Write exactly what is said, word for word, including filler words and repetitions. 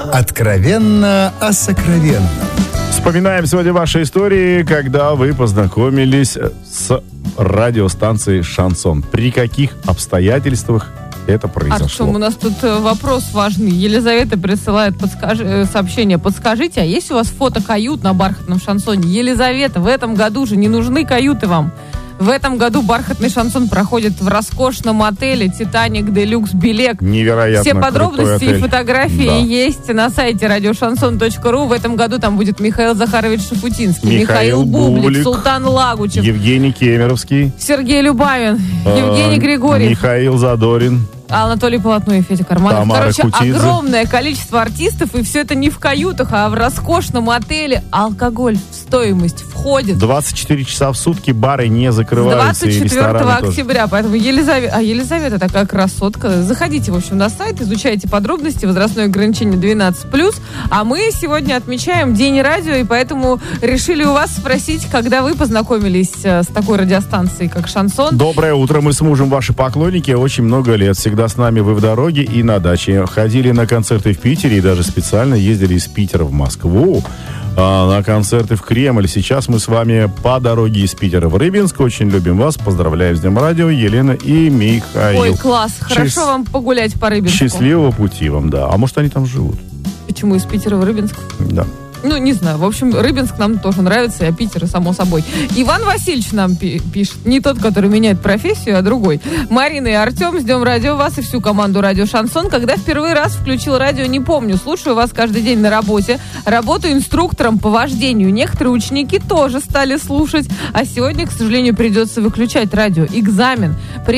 Откровенно о сокровенном. Вспоминаем сегодня ваши истории, когда вы познакомились с радиостанцией «Шансон». При каких обстоятельствах это произошло? Артем, у нас тут вопрос важный. Елизавета присылает подскаж... сообщение. Подскажите, а есть у вас фото кают на бархатном шансоне? Елизавета, в этом году же не нужны каюты вам. В этом году бархатный шансон проходит в роскошном отеле «Титаник Делюкс Белек». Невероятно. Все подробности и фотографии да. есть на сайте радиошансон точка ру. В этом году там будет Михаил Захарович Шафутинский, Михаил, Михаил Бублик, Бублик, Султан Лагучев, Евгений Кемеровский, Сергей Любавин, э, Евгений Григорьев, Михаил Задорин, Анатолий Полотной и Федя Карманов. Тамара Короче, Кутидзе. огромное количество артистов, и все это не в каютах, а в роскошном отеле. Алкоголь в стоимость входит. двадцать четыре часа в сутки бары не закрываются. двадцать четвёртого октября. Тоже. Поэтому Елизавета, а Елизавета такая красотка. Заходите, в общем, на сайт, изучайте подробности. Возрастное ограничение двенадцать плюс. А мы сегодня отмечаем День радио, и поэтому решили у вас спросить, когда вы познакомились с такой радиостанцией, как «Шансон». Доброе утро. Мы с мужем ваши поклонники очень много лет. Всегда с нами вы в дороге и на даче. Ходили на концерты в Питере и даже специально ездили из Питера в Москву. А, на концерты в Кремль. Сейчас мы с вами по дороге из Питера в Рыбинск. Очень любим вас. Поздравляю с Днем радио, Елена и Михаил. Ой, класс. Хорошо Счаст... вам погулять по Рыбинску. Счастливого пути вам, да. А может, они там живут? Почему из Питера в Рыбинск? Да. Ну, не знаю. В общем, Рыбинск нам тоже нравится, и а Питер, само собой. Иван Васильевич нам пи- пишет. Не тот, который меняет профессию, а другой. Марина и Артем, с Днем радио вас и всю команду «Радио Шансон». Когда в первый раз включил радио, не помню. Слушаю вас каждый день на работе. Работаю инструктором по вождению. Некоторые ученики тоже стали слушать. А сегодня, к сожалению, придется выключать радио. Экзамен.